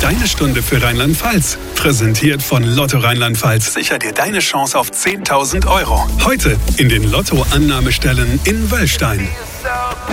Deine Stunde für Rheinland-Pfalz. Präsentiert von Lotto Rheinland-Pfalz. Sicher dir deine Chance auf 10.000 Euro. Heute in den Lotto-Annahmestellen in Wöllstein.